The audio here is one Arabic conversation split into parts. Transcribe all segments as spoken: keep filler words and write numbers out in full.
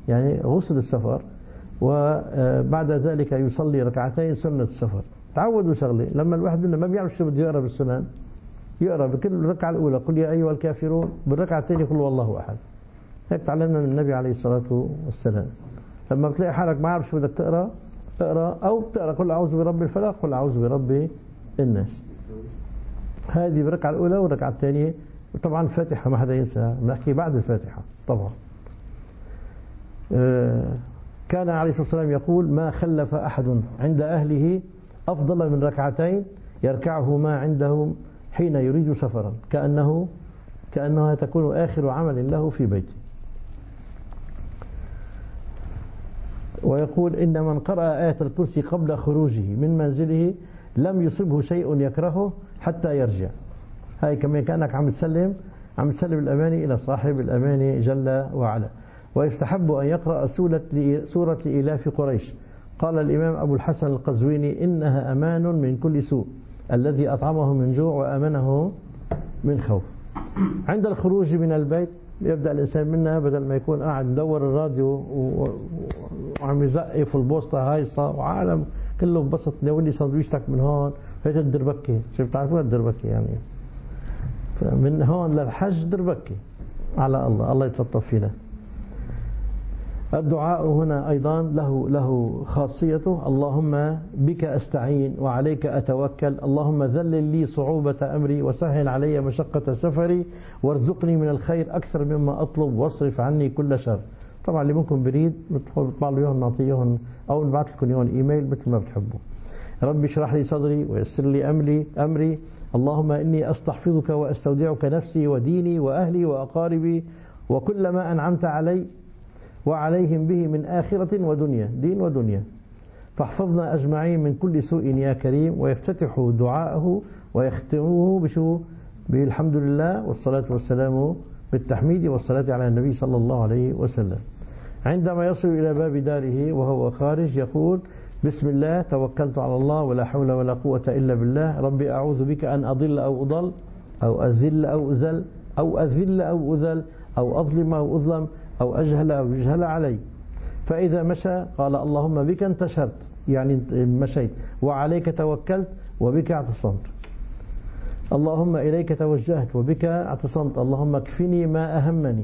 يعني غسل السفر، وبعد ذلك يصلي ركعتين سنة السفر. تعودوا شغله، لما الواحد منا ما بيعرف شو بده يقرأ بالسنن يقرأ بكل الركعة الأولى قل يا أيها الكافرون، بالركعة الثانية قل والله أحد. هيك تعلمنا من النبي عليه الصلاة والسلام. لما بتلاقي حالك ما عارف شو بدك تقرأ اقرأ، أو بتقرأ قل أعوذ برب الفلق قل أعوذ برب الناس. هذه بالركعة الأولى، والركعة الثانية طبعا الفاتحة ما حدا ينسى، بنحكي بعد الفاتحة طبعا. كان عليه الصلاة والسلام يقول ما خلف أحد عند أهله أفضل من ركعتين يركعهما عندهم حين يريد سفرا، كأنه كأنها تكون آخر عمل له في بيته. ويقول إن من قرأ آية الكرسي قبل خروجه من منزله لم يصبه شيء يكرهه حتى يرجع. هاي كمان كأنك عم تسلم عم تسلم الأماني إلى صاحب الأماني جل وعلا. ويستحب أن يقرأ سورة لإلاف قريش. قال الإمام أبو الحسن القزويني إنها أمان من كل سوء، الذي أطعمه من جوع وأمنه من خوف. عند الخروج من البيت يبدأ الإنسان منها، بدل ما يكون قاعد مدور الراديو وعم يزقف البوسطة هايصة وعالم كله ببسط ناولي سندويشتك من هون، هيك الدربكة. شو بتعرفون الدربكة يعني؟ من هون للحج دربكة على الله، الله يتلطف فينا. الدعاء هنا أيضا له له خاصيته. اللهم بك أستعين وعليك أتوكل، اللهم ذلل لي صعوبة أمري وسهل علي مشقة سفري وارزقني من الخير أكثر مما أطلب واصرف عني كل شر. طبعا اللي منكم بريد بتطبع له اياهم نعطيهم أو نبعث لكم اياهم إيميل مثل ما بتحبوا. ربي اشرح لي صدري ويسر لي أمري أمري اللهم إني أستحفظك وأستودعك نفسي وديني وأهلي وأقاربي وكل ما أنعمت علي وعليهم به من آخرة ودنيا، دين ودنيا، فاحفظنا أجمعين من كل سوء يا كريم. ويفتتح دعاءه ويختمه بشو؟ بالحمد لله والصلاة والسلام بالتحميد والصلاة على النبي صلى الله عليه وسلم. عندما يصل إلى باب داره وهو خارج يقول بسم الله توكلت على الله ولا حول ولا قوة إلا بالله، ربي أعوذ بك أن أضل أو أضل أو أزل أو أزل أو أذل أو أذل أو أظلم أو أظلم أو أجهل أو يجهل علي. فإذا مشى قال اللهم بك انتشرت، يعني مشيت، وعليك توكلت وبك اعتصمت، اللهم إليك توجهت وبك اعتصمت، اللهم اكفني ما أهمني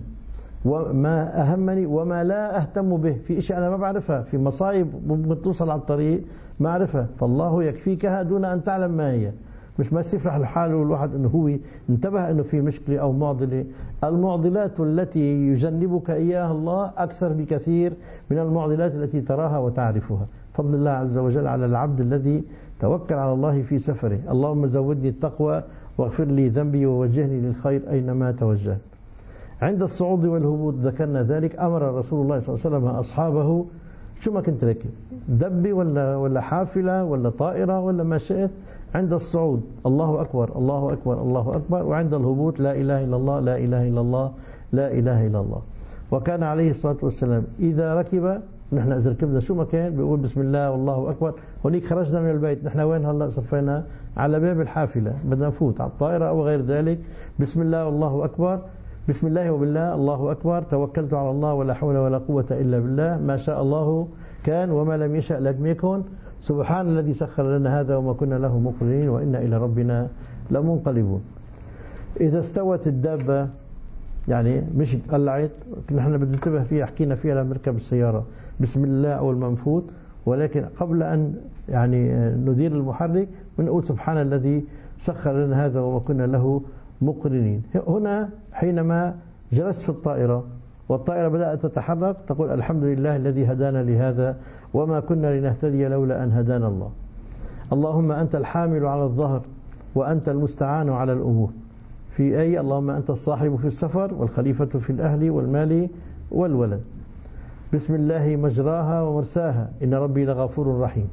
وما أهمني وما لا أهتم به. في إشياء أنا ما بعرفها، في مصايب ممكن توصل على الطريق ما أعرفها، فالله يكفيكها دون أن تعلم ما هي. مش ما يسفرح لحاله الواحد انه هو انتبه انه في مشكله او معضله. المعضلات التي يجنبك اياها الله اكثر بكثير من المعضلات التي تراها وتعرفها. فضل الله عز وجل على العبد الذي توكل على الله في سفره. اللهم زودني التقوى واغفر لي ذنبي ووجهني للخير اينما توجهت. عند الصعود والهبوط ذكرنا ذلك، امر رسول الله صلى الله عليه وسلم اصحابه شو ما كنت راكب، دبه ولا ولا حافله ولا طائره ولا ما شئت، عند الصعود الله أكبر الله أكبر الله أكبر، وعند الهبوط لا إله إلا الله لا إله إلا الله لا إله إلا الله. وكان عليه الصلاة والسلام إذا ركب، نحن إذا ركبنا شو ما كان بيقول بسم الله والله أكبر. هونيك خرجنا من البيت، نحن وين هلا صفينا؟ على باب الحافلة، بدنا نفوت على الطائرة أو غير ذلك، بسم الله والله أكبر، بسم الله وبالله الله أكبر، توكلت على الله ولا حول ولا قوة إلا بالله، ما شاء الله كان وما لم يشأ لم يكن، سبحان الذي سخر لنا هذا وما كنا له مقرنين وإنا إلى ربنا لمنقلبون. إذا استوت الدابة يعني مش قلعت، نحن بدنا ننتبه فيها، حكينا فيها لما نركب السيارة بسم الله أول ما نفوت، ولكن قبل أن يعني ندير المحرك بنقول سبحان الذي سخر لنا هذا وما كنا له مقرنين. هنا حينما جلست في الطائرة والطائرة بدأت تتحرك تقول الحمد لله الذي هدانا لهذا وما كنا لنهتدي لولا أن هدانا الله. اللهم أنت الحامل على الظهر وأنت المستعان على الأمور. في أي اللهم أنت الصاحب في السفر والخليفة في الأهل والمال والولد. بسم الله مجراها ومرساها إن ربي لغفور رحيم.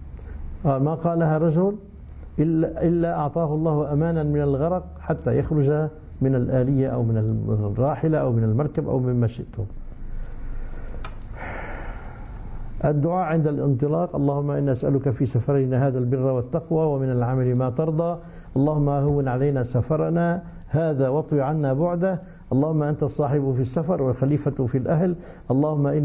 ما قالها رجل إلا, إلا أعطاه الله أمانا من الغرق حتى يخرج من الآلية أو من الراحلة أو من المركب أو مما شئتم. الدعاء عند الانطلاق اللهم إنا نسألك في سفرنا هذا البر والتقوى ومن العمل ما ترضى، اللهم هون علينا سفرنا هذا واطوي عنا بعده، اللهم أنت الصاحب في السفر والخليفة في الأهل، اللهم إنا